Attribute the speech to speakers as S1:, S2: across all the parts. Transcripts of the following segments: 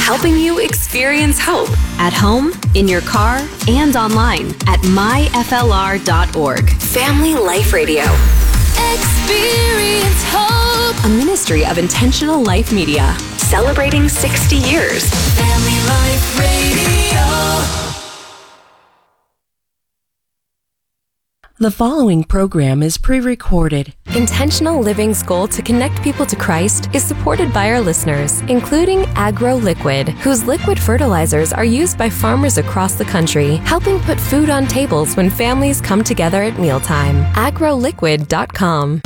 S1: helping you experience hope at home, in your car, and online at myflr.org. Family Life Radio. Experience hope. A ministry of Intentional Life Media, celebrating 60 years. Family Life Radio. The following program is pre-recorded. Intentional Living's goal to connect people to Christ is supported by our listeners, including Agro Liquid, whose liquid fertilizers are used by farmers across the country, helping put food on tables when families come together at mealtime. agroliquid.com.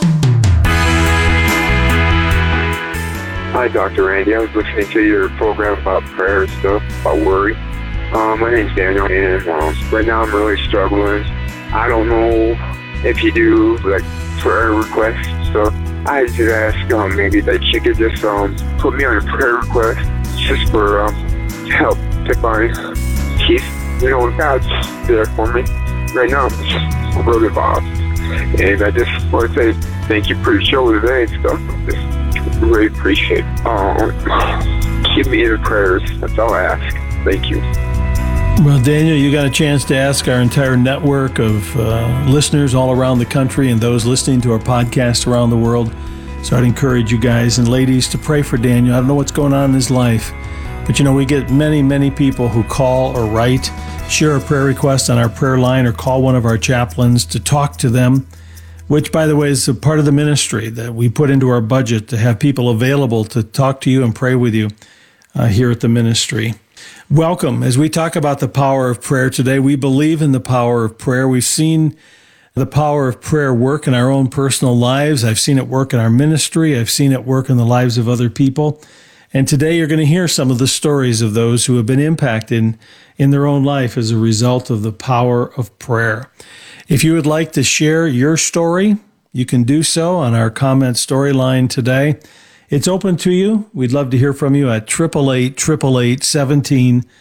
S2: Hi, Dr. Randy. I was listening to your program about prayer and stuff, about worry. My name's Daniel, and right now I'm really struggling. I don't know if you do, like, prayer requests and stuff. I just ask maybe that you could just put me on a prayer request just for help to find peace. You know, God's there for me. Right now, I'm really lost. And I just want to say thank you for your show today and stuff. I just really appreciate it. Keep me in the prayers. That's all I ask. Thank you.
S3: Well, Daniel, you got a chance to ask our entire network of listeners all around the country and those listening to our podcast around the world. So I'd encourage you guys and ladies to pray for Daniel. I don't know what's going on in his life, but we get many, many people who call or write, share a prayer request on our prayer line, or call one of our chaplains to talk to them, which, by the way, is a part of the ministry that we put into our budget to have people available to talk to you and pray with you here at the ministry. Welcome. As we talk about the power of prayer today, we believe in the power of prayer. We've seen the power of prayer work in our own personal lives. I've seen it work in our ministry. I've seen it work in the lives of other people. And today you're going to hear some of the stories of those who have been impacted in their own life as a result of the power of prayer. If you would like to share your story, you can do so on our comment storyline today. It's open to you. We'd love to hear from you at 888-888-1717,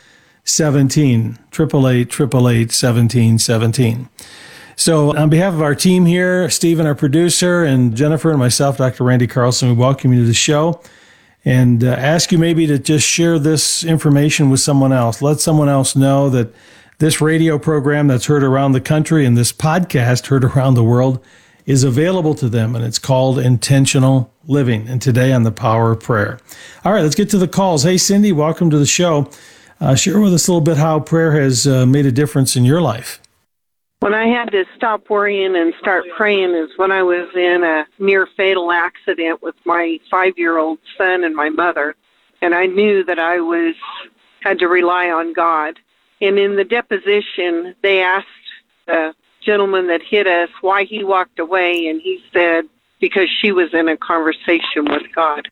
S3: 888-888-1717. So on behalf of our team here, Stephen, our producer, and Jennifer and myself, Dr. Randy Carlson, we welcome you to the show and ask you maybe to just share this information with someone else. Let someone else know that this radio program that's heard around the country and this podcast heard around the world is available to them, and it's called Intentional Living, and today on the power of prayer. All right, let's get to the calls. Hey, Cindy, welcome to the show. Share with us a little bit how prayer has made a difference in your life.
S4: When I had to stop worrying and start praying is when I was in a near-fatal accident with my 5-year-old son and my mother, and I knew that I had to rely on God. And in the deposition, they asked the gentleman that hit us why he walked away, and he said because she was in a conversation with God.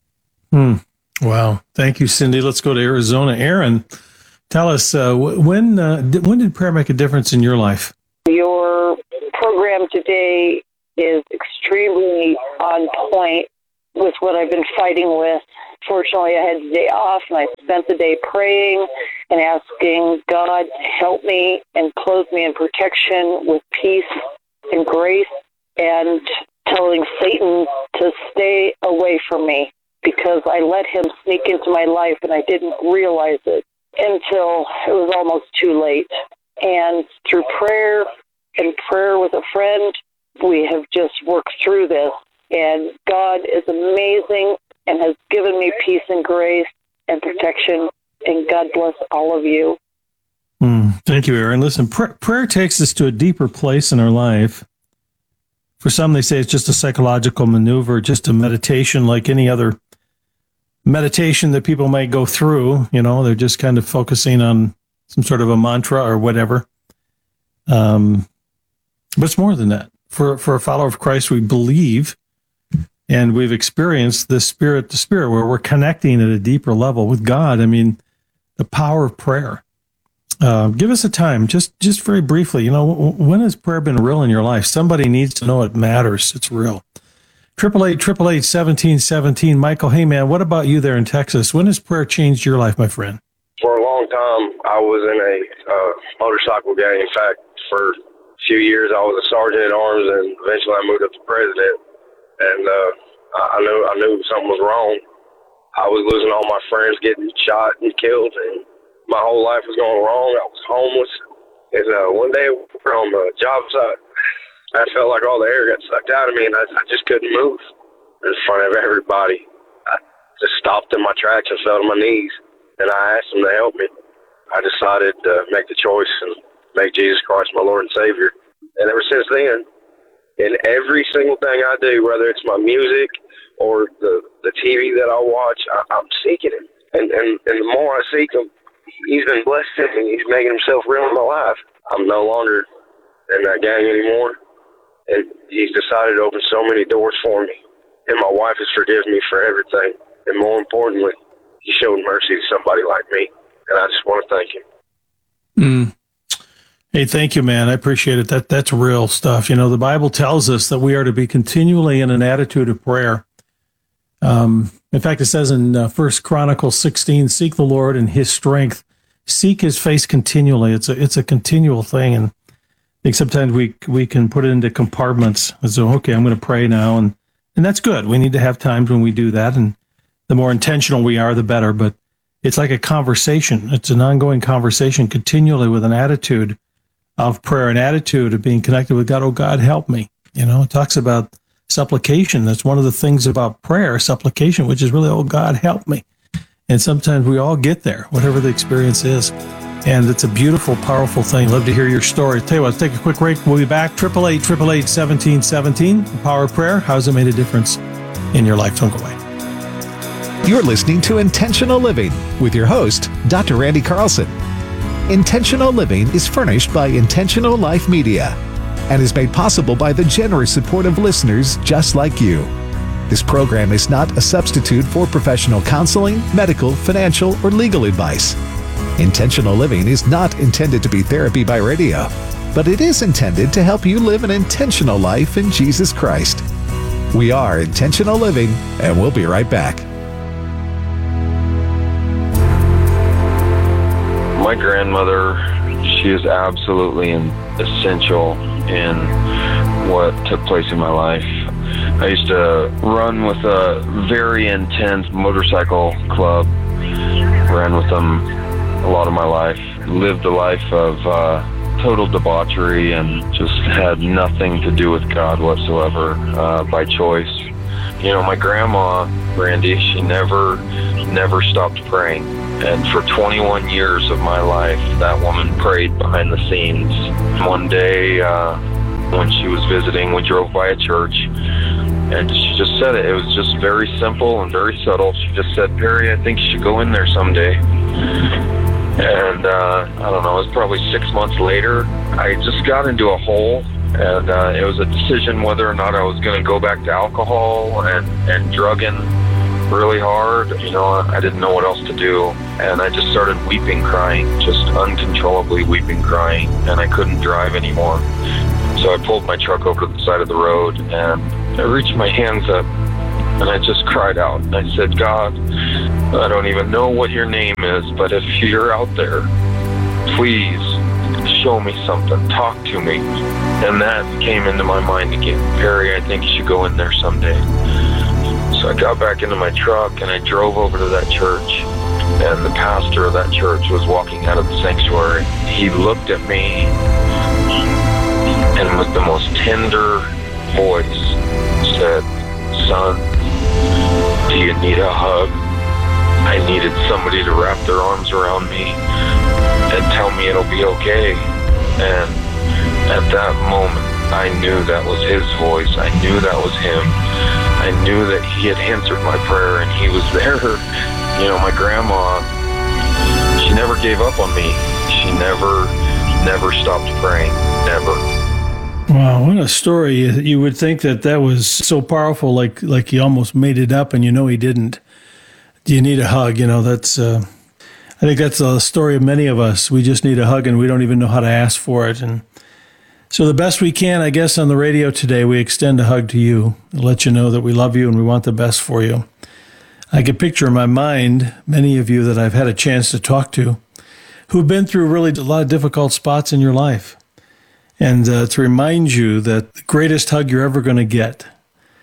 S3: Wow. Thank you, Cindy. Let's go to Arizona. Aaron, tell us, when did prayer make a difference in your life?
S5: Your program today is extremely on point with what I've been fighting with. Fortunately, I had the day off, and I spent the day praying and asking God to help me and clothe me in protection with peace and grace, and telling Satan to stay away from me because I let him sneak into my life, and I didn't realize it until it was almost too late. And through prayer and prayer with a friend, we have just worked through this. And God is amazing and has given me peace and grace and protection. And God bless all of you.
S3: Thank you, Aaron. Listen, prayer takes us to a deeper place in our life. For some, they say it's just a psychological maneuver, just a meditation like any other meditation that people might go through. They're just kind of focusing on some sort of a mantra or whatever. But it's more than that. For a follower of Christ, we believe and we've experienced the spirit to spirit where we're connecting at a deeper level with God. I mean, the power of prayer. Give us a time, just very briefly. When has prayer been real in your life? Somebody needs to know it matters. It's real. 888-888-1717. Michael, hey man, what about you there in Texas? When has prayer changed your life, my friend?
S6: For a long time, I was in a motorcycle gang. In fact, for a few years, I was a sergeant at arms, and eventually I moved up to president. And I knew something was wrong. I was losing all my friends, getting shot and killed, and my whole life was going wrong. I was homeless. And one day we're on the job site, I felt like all the air got sucked out of me, and I just couldn't move in front of everybody. I just stopped in my tracks and fell to my knees, and I asked them to help me. I decided to make the choice and make Jesus Christ my Lord and Savior. And ever since then, in every single thing I do, whether it's my music or the TV that I watch, I'm seeking Him. And the more I seek Him, He's been blessing me. He's making Himself real in my life. I'm no longer in that gang anymore. And He's decided to open so many doors for me. And my wife has forgiven me for everything. And more importantly, He showed mercy to somebody like me. And I just want to thank Him.
S3: Hey, thank you, man. I appreciate it. That's real stuff. You know, the Bible tells us that we are to be continually in an attitude of prayer. In fact, it says in 1 Chronicles 16, seek the Lord and His strength. Seek His face continually. It's a continual thing. And I think sometimes we can put it into compartments. And so, okay, I'm going to pray now. And that's good. We need to have times when we do that. And the more intentional we are, the better. But it's like a conversation. It's an ongoing conversation continually with an attitude of prayer, an attitude of being connected with God. Oh, God, help me. You know, it talks about supplication. That's one of the things about prayer, supplication, which is really, oh, God, help me. And sometimes we all get there, whatever the experience is. And it's a beautiful, powerful thing. Love to hear your story. Tell you what, let's take a quick break. We'll be back. 888-888-1717. The power of prayer. How's it made a difference in your life? Don't go away.
S7: You're listening to Intentional Living with your host, Dr. Randy Carlson. Intentional Living is furnished by Intentional Life Media and is made possible by the generous support of listeners just like you. This program is not a substitute for professional counseling, medical, financial, or legal advice. Intentional Living is not intended to be therapy by radio, but it is intended to help you live an intentional life in Jesus Christ. We are Intentional Living, and we'll be right back.
S8: My grandmother, she is absolutely essential in what took place in my life. I used to run with a very intense motorcycle club, ran with them a lot of my life, lived a life of total debauchery and just had nothing to do with God whatsoever by choice. You know, my grandma, Randy, she never stopped praying. And for 21 years of my life, that woman prayed behind the scenes. One day, when she was visiting, we drove by a church, and she just said it. It was just very simple and very subtle. She just said, Perry, I think you should go in there someday. And I don't know, it was probably 6 months later, I just got into a hole, and it was a decision whether or not I was going to go back to alcohol and drugging really hard. You know, I didn't know what else to do, and I just started weeping, crying, just uncontrollably weeping, crying, and I couldn't drive anymore. So I pulled my truck over to the side of the road, and I reached my hands up, and I just cried out, and I said, God, I don't even know what your name is, but if you're out there, please show me something, talk to me. And that came into my mind again. Perry, I think you should go in there someday. So I got back into my truck and I drove over to that church, and the pastor of that church was walking out of the sanctuary. He looked at me and with the most tender voice said, Son, do you need a hug? I needed somebody to wrap their arms around me and tell me it'll be okay. And at that moment, I knew that was his voice. I knew that was him. I knew that he had answered my prayer and he was there. You know, my grandma, she never gave up on me. She never stopped praying. Never.
S3: Wow, what a story. You would think that was so powerful, like he almost made it up, and you know he didn't. Do you need a hug? You know, that's, I think that's the story of many of us. We just need a hug and we don't even know how to ask for it. And so the best we can, I guess, on the radio today, we extend a hug to you, let you know that we love you and we want the best for you. I can picture in my mind many of you that I've had a chance to talk to who've been through really a lot of difficult spots in your life. And to remind you that the greatest hug you're ever going to get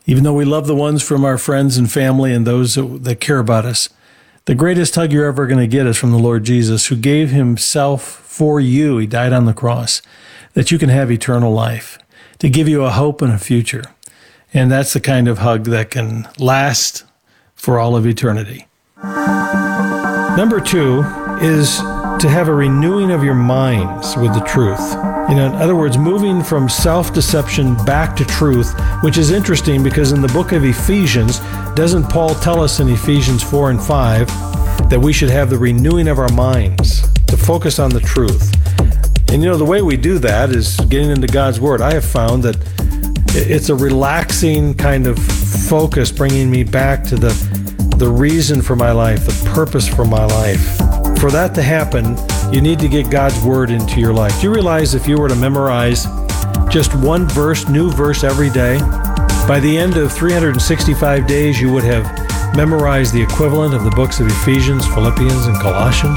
S3: Even though we love the ones from our friends and family and those that care about us, the greatest hug you're ever going to get is from the Lord Jesus, who gave himself for you. He died on the cross, that you can have eternal life, to give you a hope and a future. And that's the kind of hug that can last for all of eternity. Number 2 is to have a renewing of your minds with the truth. In other words, moving from self-deception back to truth, which is interesting because in the book of Ephesians, doesn't Paul tell us in Ephesians 4 and 5 that we should have the renewing of our minds to focus on the truth? And the way we do that is getting into God's Word. I have found that it's a relaxing kind of focus, bringing me back to the reason for my life, the purpose for my life. For that to happen, you need to get God's Word into your life. Do you realize if you were to memorize just one verse, new verse every day, by the end of 365 days, you would have memorized the equivalent of the books of Ephesians, Philippians, and Colossians?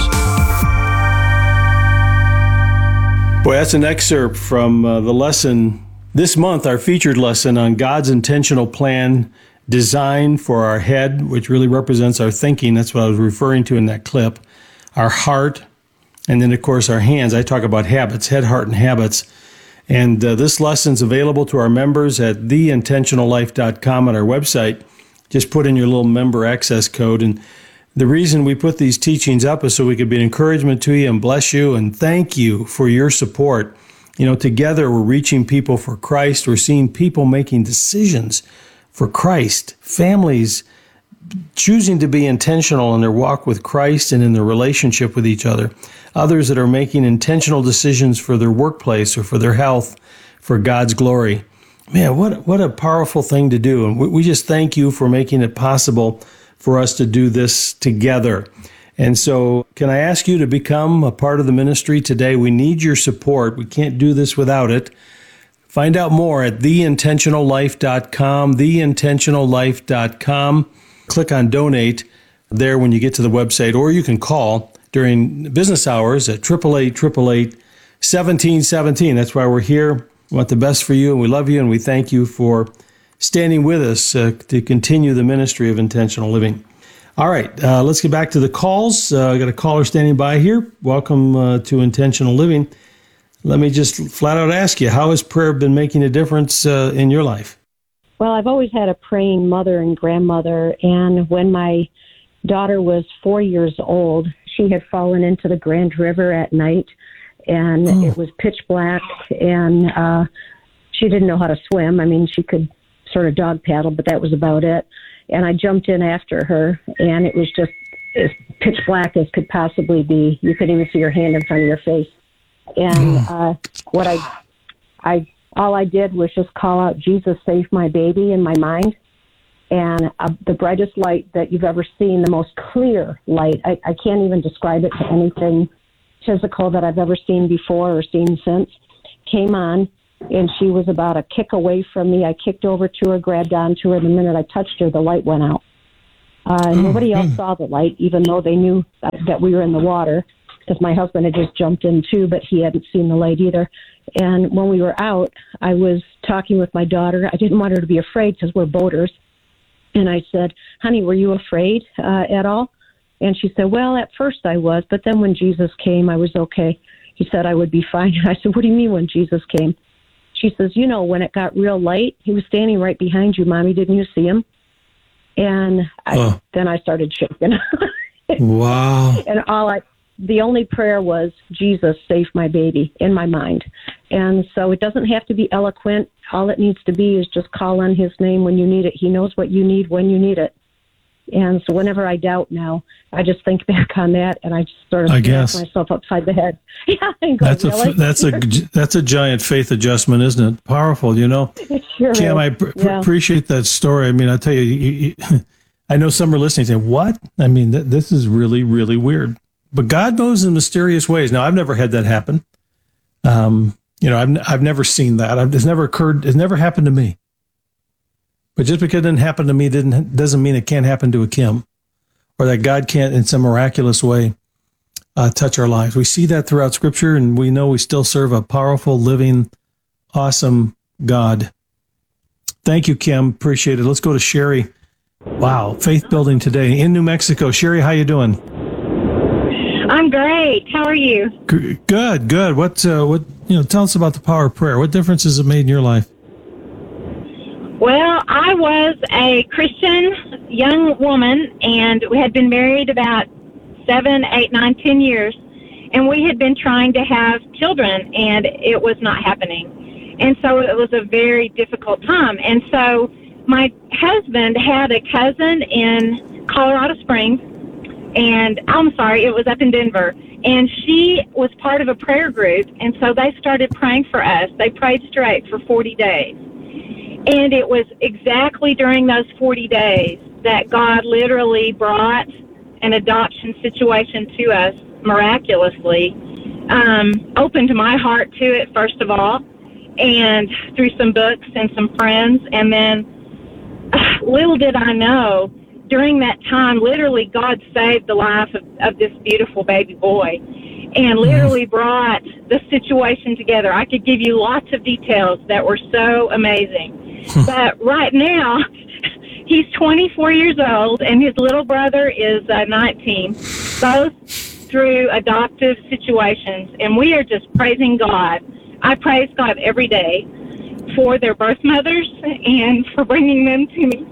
S3: Boy, that's an excerpt from the lesson this month, our featured lesson on God's intentional plan design for our head, which really represents our thinking. That's what I was referring to in that clip. Our heart, and then, of course, our hands. I talk about habits, head, heart, and habits. And this lesson's available to our members at theintentionallife.com on our website. Just put in your little member access code. And the reason we put these teachings up is so we could be an encouragement to you and bless you and thank you for your support. Together we're reaching people for Christ. We're seeing people making decisions for Christ, families choosing to be intentional in their walk with Christ and in their relationship with each other. Others that are making intentional decisions for their workplace or for their health, for God's glory. Man, what a powerful thing to do. And we just thank you for making it possible for us to do this together. And so can I ask you to become a part of the ministry today? We need your support. We can't do this without it. Find out more at theintentionallife.com, theintentionallife.com. Click on donate there when you get to the website, or you can call during business hours at 888-888-1717. That's why we're here. We want the best for you, and we love you, and we thank you for standing with us to continue the ministry of intentional living. All right, let's get back to the calls. I got a caller standing by here. Welcome to Intentional Living. Let me just flat out ask you, how has prayer been making a difference in your life?
S9: Well, I've always had a praying mother and grandmother, and when my daughter was 4 years old, she had fallen into the Grand River at night, and it was pitch black, and she didn't know how to swim. I mean, she could sort of dog paddle, but that was about it. And I jumped in after her, and it was just as pitch black as could possibly be. You couldn't even see your hand in front of your face. And all I did was just call out, "Jesus, save my baby," in my mind. And the brightest light that you've ever seen, the most clear light, I can't even describe it to anything physical that I've ever seen before or seen since, came on, and she was about a kick away from me. I kicked over to her, grabbed onto her. The minute I touched her, the light went out. Nobody else saw the light, even though they knew that we were in the water, because my husband had just jumped in too, but he hadn't seen the light either. And when we were out, I was talking with my daughter. I didn't want her to be afraid because we're boaters. And I said, "Honey, were you afraid at all?" And she said, "Well, at first I was, but then when Jesus came, I was okay." He said I would be fine. And I said, "What do you mean when Jesus came?" She says, when it got real light, he was standing right behind you, Mommy. Didn't you see him? And then I started shaking.
S3: Wow.
S9: And the only prayer was, "Jesus, save my baby," in my mind. And so it doesn't have to be eloquent. All it needs to be is just call on his name when you need it. He knows what you need when you need it. And so whenever I doubt now, I just think back on that, and I just sort of smack myself upside the head. Yeah, and go,
S3: that's a giant faith adjustment, isn't it? Powerful,
S9: It sure
S3: Kim,
S9: is.
S3: I appreciate that story. I mean, I tell you, I know some are listening saying, "What?" I mean, this is really, really weird. But God knows in mysterious ways. Now, I've never had that happen. I've never seen that. It's never occurred. It's never happened to me. But just because it didn't happen to me doesn't mean it can't happen to a Kim, or that God can't, in some miraculous way, touch our lives. We see that throughout Scripture, and we know we still serve a powerful, living, awesome God. Thank you, Kim. Appreciate it. Let's go to Sherry. Wow, faith building today in New Mexico. Sherry, how you doing?
S10: I'm great. How are you?
S3: Good. What tell us about the power of prayer. What difference has it made in your life?
S10: Well, I was a Christian young woman, and we had been married about 7, 8, 9, 10 years, and we had been trying to have children, and it was not happening. And so it was a very difficult time. And so my husband had a cousin in Colorado Springs, and it was up in Denver, and she was part of a prayer group, and so they started praying for us. They prayed straight for 40 days. And it was exactly during those 40 days that God literally brought an adoption situation to us miraculously, opened my heart to it, first of all, and through some books and some friends. And then little did I know, during that time, literally God saved the life of this beautiful baby boy and literally brought the situation together. I could give you lots of details that were so amazing. But right now, he's 24 years old, and his little brother is 19, both through adoptive situations. And we are just praising God. I praise God every day for their birth mothers and for bringing them to me.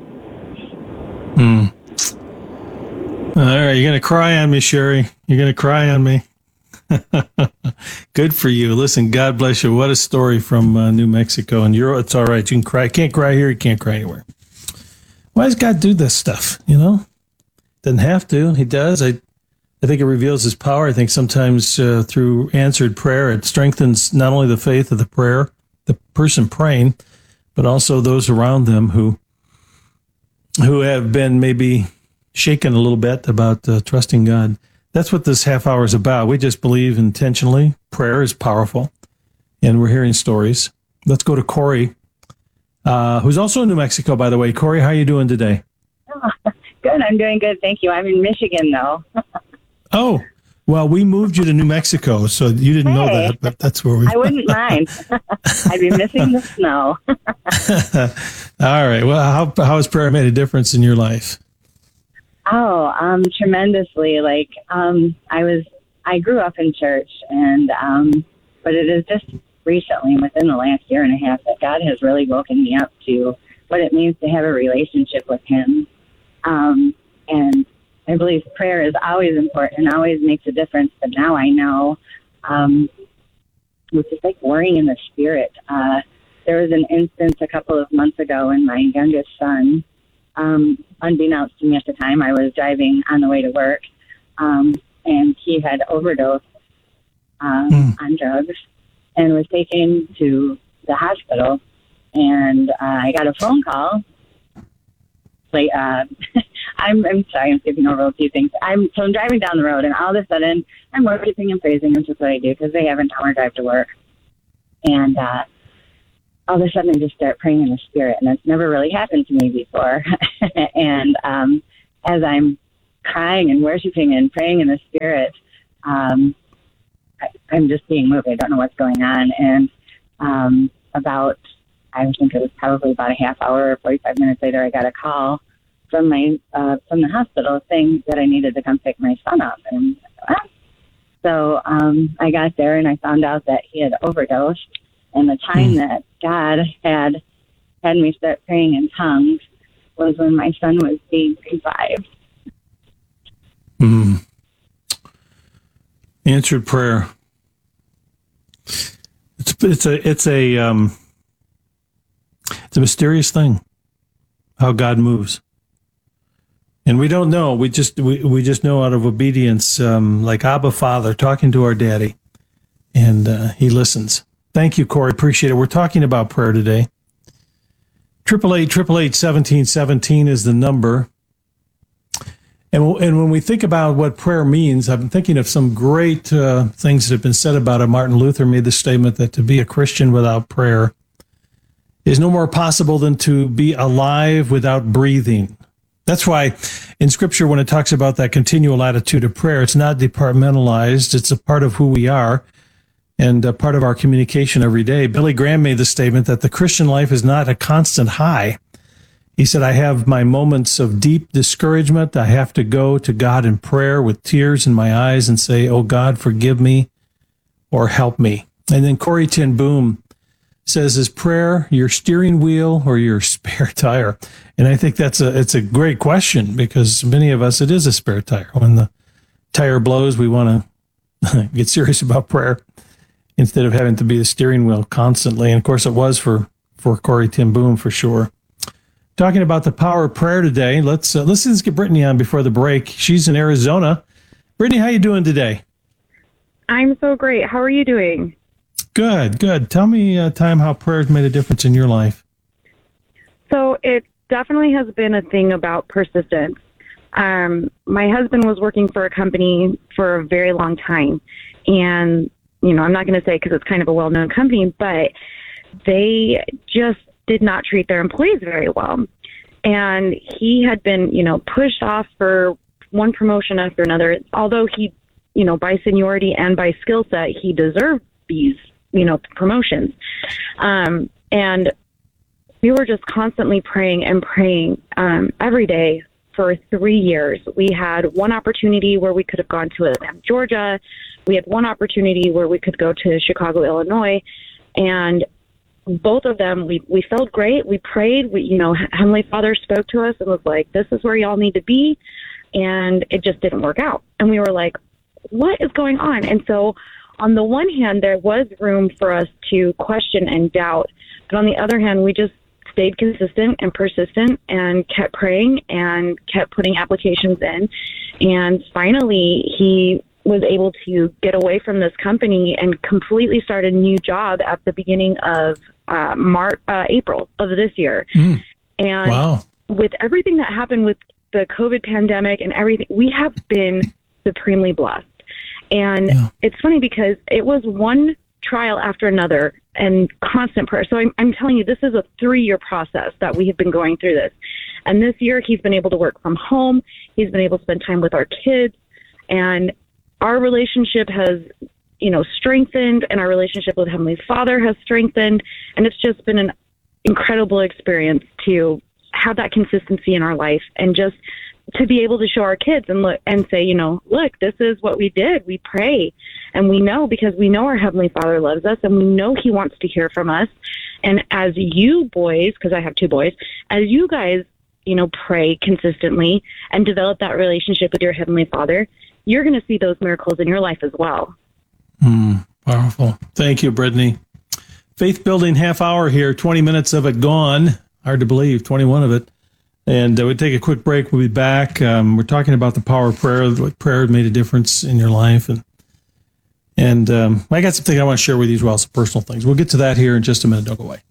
S3: All right, you're going to cry on me, Sherry. You're going to cry on me. Good for you. Listen, God bless you. What a story from New Mexico. And it's all right. You can cry. Can't cry here. You can't cry anywhere. Why does God do this stuff? Doesn't have to. He does. I think it reveals his power. I think sometimes through answered prayer, it strengthens not only the faith of the person praying, but also those around them who have been maybe shaken a little bit about trusting God. That's what this half hour is about. We just believe intentionally. Prayer is powerful, and we're hearing stories. Let's go to Corey, who's also in New Mexico, by the way. Corey, how are you doing today?
S11: Oh, good. I'm doing good. Thank you. I'm in Michigan, though.
S3: Oh, well, we moved you to New Mexico, so you didn't know that, but that's where we
S11: I wouldn't mind. I'd be missing the snow.
S3: All right. Well, how has prayer made a difference in your life?
S11: Oh, tremendously. I grew up in church, and but it is just recently, within the last year and a half, that God has really woken me up to what it means to have a relationship with Him. And I believe prayer is always important and always makes a difference. But now I know, it's just like warring in the spirit. There was an instance a couple of months ago when my youngest son, unbeknownst to me at the time, I was driving on the way to work, and he had overdosed on drugs and was taken to the hospital. And I got a phone call. I'm sorry, I'm skipping over a few things. I'm driving down the road, and all of a sudden, I'm worshiping and praising, which is what I do, because they have an hour drive to work. And all of a sudden, I just start praying in the Spirit, and that's never really happened to me before. And as I'm crying and worshiping and praying in the Spirit, I'm just being moved. I don't know what's going on. And I think it was probably about a half hour or 45 minutes later, I got a call from from the hospital saying that I needed to come pick my son up. And so I got there, and I found out that he had overdosed. And the time that God had me start praying in tongues was when my son was being revived.
S3: Answered prayer. It's a mysterious thing, how God moves. And we don't know. We just know out of obedience, like Abba Father talking to our daddy, and he listens. Thank you, Corey. Appreciate it. We're talking about prayer today. 888-888-1717 is the number. And when we think about what prayer means, I'm thinking of some great things that have been said about it. Martin Luther made the statement that to be a Christian without prayer is no more possible than to be alive without breathing. That's why in Scripture, when it talks about that continual attitude of prayer, it's not departmentalized. It's a part of who we are. and part of our communication every day. Billy Graham made the statement that the Christian life is not a constant high. He said, I have my moments of deep discouragement. I have to go to God in prayer with tears in my eyes and say, oh God, forgive me or help me. And then Corrie ten Boom says, is prayer your steering wheel or your spare tire? And I think it's a great question, because many of us, it is a spare tire. When the tire blows, we want to get serious about prayer instead of having to be the steering wheel constantly. And of course, it was for Corrie ten Boom for sure. Talking about the power of prayer today, let's get Brittany on before the break. She's in Arizona. Brittany, how you doing today?
S12: I'm so great. How are you doing?
S3: Good. Tell me a time how prayer has made a difference in your life.
S12: So it definitely has been a thing about persistence. My husband was working for a company for a very long time. And, I'm not going to say because it's kind of a well-known company, but they just did not treat their employees very well. And he had been, pushed off for one promotion after another, although he, by seniority and by skill set, he deserved these, promotions. And we were just constantly praying every day for 3 years. We had one opportunity where we could have gone to Atlanta, Georgia. We had one opportunity where we could go to Chicago, Illinois. And both of them, we felt great. We prayed. Heavenly Father spoke to us and was like, this is where y'all need to be. And it just didn't work out. And we were like, what is going on? And so on the one hand, there was room for us to question and doubt. But on the other hand, we just stayed consistent and persistent and kept praying and kept putting applications in. And finally, he was able to get away from this company and completely start a new job at the beginning of April of this year. And
S3: wow.
S12: With everything that happened with the COVID pandemic and everything, we have been supremely blessed. And It's funny because it was one trial after another and constant prayer. So I'm telling you, this is a 3-year process that we have been going through this. And this year he's been able to work from home. He's been able to spend time with our kids, and our relationship has, strengthened, and our relationship with Heavenly Father has strengthened. And it's just been an incredible experience to have that consistency in our life, and just to be able to show our kids and look and say, look, this is what we did. We pray, and we know, because we know our Heavenly Father loves us, and we know He wants to hear from us. And as you boys, because I have 2 boys, as you guys, pray consistently and develop that relationship with your Heavenly Father, you're going to see those miracles in your life as well.
S3: Powerful. Thank you, Brittany. Faith building half hour here, 20 minutes of it gone. Hard to believe, 21 of it. And we take a quick break. We'll be back. We're talking about the power of prayer, what prayer made a difference in your life. And I got something I want to share with you as well, some personal things. We'll get to that here in just a minute. Don't go away.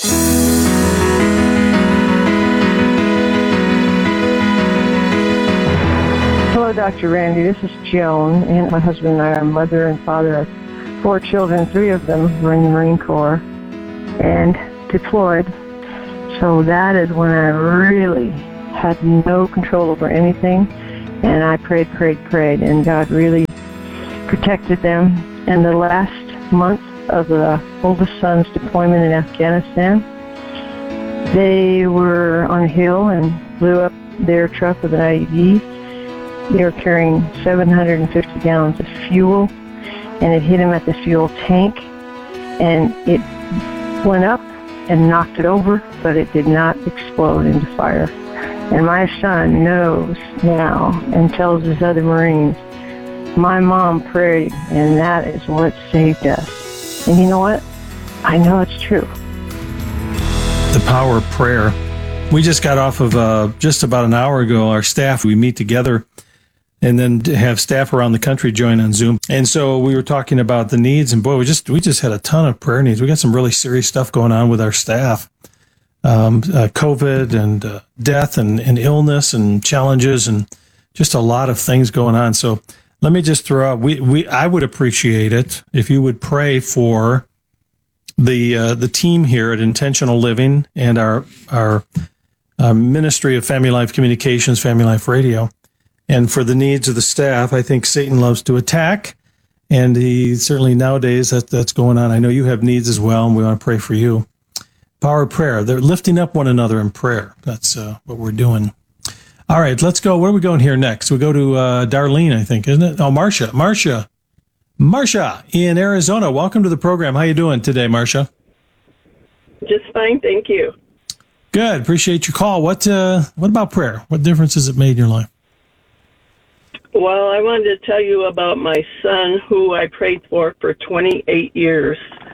S13: Hello, Dr. Randy. This is Joan, and my husband and I are mother and father of 4 children. 3 of them were in the Marine Corps and deployed. So that is when I really had no control over anything, and I prayed, and God really protected them. And the last month of the oldest son's deployment in Afghanistan, they were on a hill and blew up their truck with an IED. They were carrying 750 gallons of fuel, and it hit him at the fuel tank, and it went up and knocked it over, but it did not explode into fire. And my son knows now and tells his other Marines, my mom prayed, and that is what saved us. And you know what? I know it's true.
S3: The power of prayer. We just got off of just about an hour ago, our staff, we meet together and then have staff around the country join on Zoom. And so we were talking about the needs, and boy, we just had a ton of prayer needs. We got some really serious stuff going on with our staff. COVID and death and illness and challenges and just a lot of things going on. So let me just throw out, I would appreciate it if you would pray for the team here at Intentional Living and our Ministry of Family Life Communications, Family Life Radio. And for the needs of the staff, I think Satan loves to attack. And he certainly nowadays that's going on. I know you have needs as well, and we want to pray for you. Power of prayer. They're lifting up one another in prayer. That's what we're doing. All right, let's go. Where are we going here next? We go to Darlene, I think, isn't it? Oh, Marcia in Arizona. Welcome to the program. How you doing today, Marcia?
S14: Just fine, thank you.
S3: Good. Appreciate your call. What about prayer? What difference has it made in your life?
S14: Well, I wanted to tell you about my son, who I prayed for 28 years.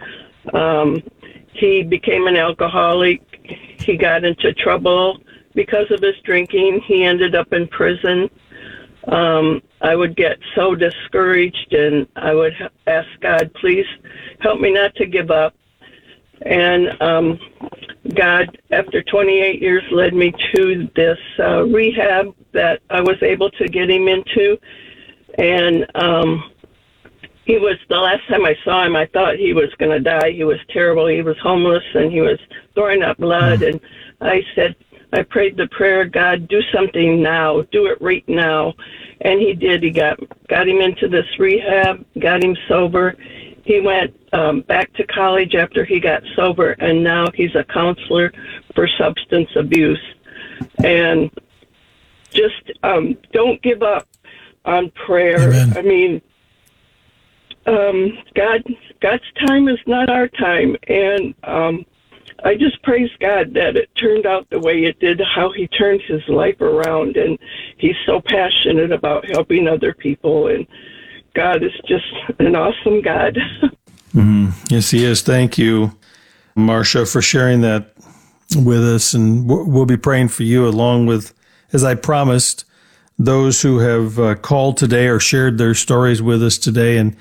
S14: He became an alcoholic. He got into trouble because of his drinking. He ended up in prison. I would get so discouraged, and I would ask God, please help me not to give up. And God, after 28 years, led me to this rehab that I was able to get him into. And he was, the last time I saw him, I thought he was going to die. He was terrible. He was homeless, and he was throwing up blood. And I prayed the prayer, God, do something now. Do it right now. And he did. He got him into this rehab, got him sober. He went back to college after he got sober, and now he's a counselor for substance abuse. And just don't give up on prayer. Amen. I mean, God's time is not our time, and I just praise God that it turned out the way it did, how he turned his life around, and he's so passionate about helping other people, and God is just an awesome God.
S3: Yes, he is. Thank you, Marcia, for sharing that with us, and we'll be praying for you along with, as I promised, those who have called today or shared their stories with us today, and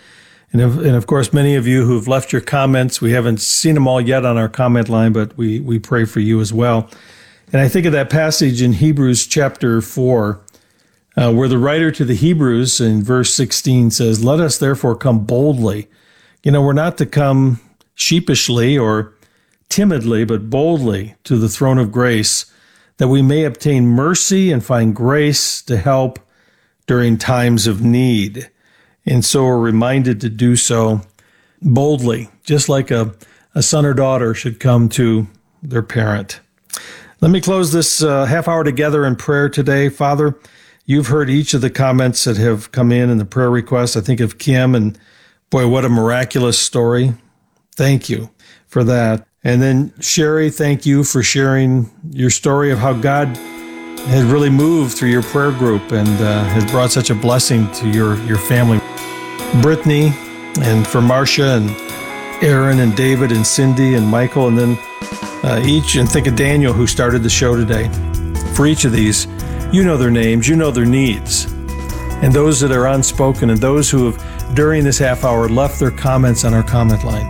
S3: of course, many of you who've left your comments. We haven't seen them all yet on our comment line, but we pray for you as well. And I think of that passage in Hebrews chapter 4, where the writer to the Hebrews in verse 16 says, "Let us therefore come boldly." We're not to come sheepishly or timidly, but boldly to the throne of grace, that we may obtain mercy and find grace to help during times of need. And so we're reminded to do so boldly, just like a son or daughter should come to their parent. Let me close this half hour together in prayer today. Father, you've heard each of the comments that have come in the prayer requests. I think of Kim, and boy, what a miraculous story. Thank you for that. And then Sherry, thank you for sharing your story of how God has really moved through your prayer group and has brought such a blessing to your family. Brittany, and for Marcia and Aaron and David and Cindy and Michael, and then each, and think of Daniel who started the show today. For each of these, you know their names, you know their needs, and those that are unspoken, and those who have, during this half hour, left their comments on our comment line.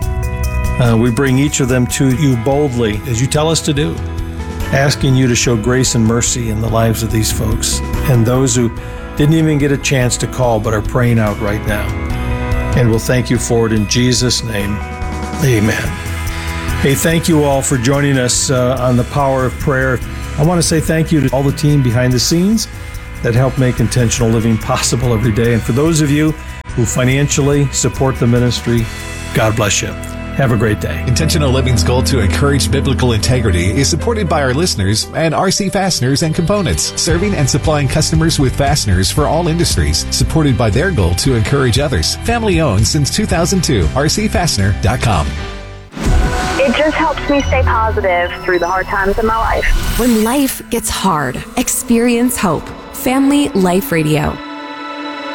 S3: We bring each of them to you boldly, as you tell us to do, asking you to show grace and mercy in the lives of these folks, and those who didn't even get a chance to call but are praying out right now. And we'll thank you for it in Jesus' name. Amen. Hey, thank you all for joining us on the Power of Prayer. I want to say thank you to all the team behind the scenes that help make intentional living possible every day. And for those of you who financially support the ministry, God bless you. Have a great day.
S7: Intentional Living's goal to encourage biblical integrity is supported by our listeners and RC Fasteners and Components, serving and supplying customers with fasteners for all industries, supported by their goal to encourage others. Family owned since 2002. RCFastener.com.
S15: It just helps me stay positive through the hard times in my life.
S1: When life gets hard, experience hope. Family Life Radio.